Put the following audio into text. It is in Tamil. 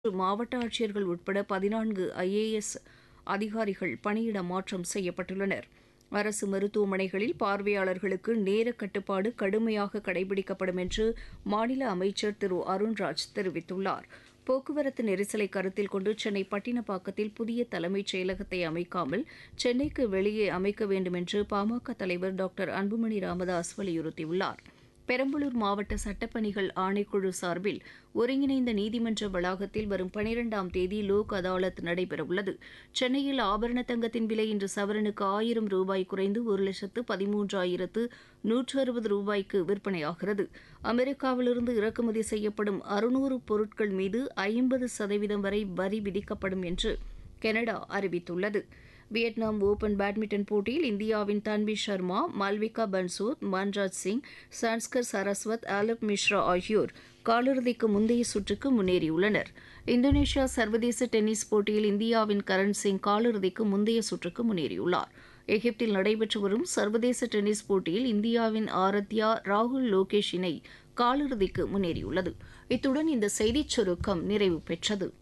மாவட்ட ஆட்சியர்கள் உட்பட 14 ஐஏஎஸ் அதிகாரிகள் பணியிட மாற்றம் செய்யப்பட்டுள்ளனர். அரசு மருத்துவமனைகளில் பார்வையாளர்களுக்கு நேர கட்டுப்பாடு கடுமையாக கடைபிடிக்கப்படும் என்று மாநில அமைச்சர் திரு அருண்ராஜ் தெரிவித்துள்ளார். போக்குவரத்து நெரிசலை கருத்தில் கொண்டு சென்னை பட்டினப்பாக்கத்தில் புதிய தலைமைச் செயலகத்தை அமைக்காமல் சென்னைக்கு வெளியே அமைக்க வேண்டும் என்று பாமக தலைவர் டாக்டர் அன்புமணி ராமதாஸ் வலியுறுத்தியுள்ளார். பெரம்பலூர் மாவட்ட சட்டப்பணிகள் ஆணைக்குழு சார்பில் ஒருங்கிணைந்த நீதிமன்ற வளாகத்தில் வரும் 12ஆம் தேதி லோக் அதாலத் நடைபெறவுள்ளது. சென்னையில் ஆபரண தங்கத்தின் விலை இன்று சவரனுக்கு 1000 ரூபாய் குறைந்து 1,13,160 ரூபாய்க்கு விற்பனையாகிறது. அமெரிக்காவிலிருந்து இறக்குமதி செய்யப்படும் 600 பொருட்கள் மீது 50% வரை வரி விதிக்கப்படும் என்று கனடா அறிவித்துள்ளது. வியட்நாம் ஓபன் பேட்மிண்டன் போட்டியில் இந்தியாவின் தன்வி சர்மா, மால்விகா பன்சோத், மன்ராஜ் சிங், சான்ஸ்கர் சரஸ்வத், ஆலப் மிஸ்ரா ஆகியோர் காலிறுதிக்கு முந்தைய சுற்றுக்கு முன்னேறியுள்ளனர். இந்தோனேஷியா சர்வதேச டென்னிஸ் போட்டியில் இந்தியாவின் கரண் சிங் காலிறுதிக்கு முந்தைய சுற்றுக்கு முன்னேறியுள்ளார். எகிப்தில் நடைபெற்று வரும் சர்வதேச டென்னிஸ் போட்டியில் இந்தியாவின் ஆரத்யா ராகுல் லோகேஷ் இணை காலிறுதிக்கு முன்னேறியுள்ளது. இத்துடன் இந்த செய்திச் சுருக்கம் நிறைவு பெற்றது.